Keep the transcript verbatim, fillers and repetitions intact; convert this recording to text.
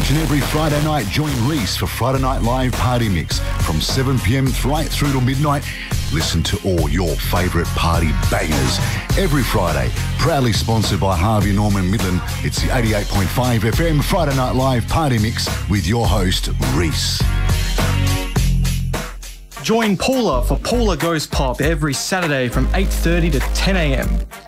Each and every Friday night, join Reese for Friday Night Live Party Mix from seven p m right through to midnight. Listen to all your favourite party bangers. Every Friday, proudly sponsored by Harvey Norman Midland, it's the eighty-eight point five F M Friday Night Live Party Mix with your host, Reese. Join Paula for Paula Goes Pop every Saturday from eight thirty to ten a m.